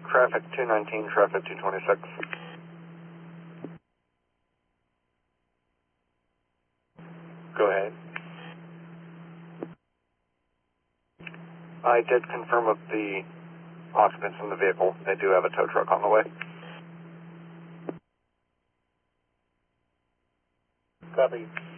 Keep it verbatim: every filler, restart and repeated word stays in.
Traffic two nineteen, traffic two twenty-six. Go ahead. I did confirm with the occupants in the vehicle. They do have a tow truck on the way. Copy.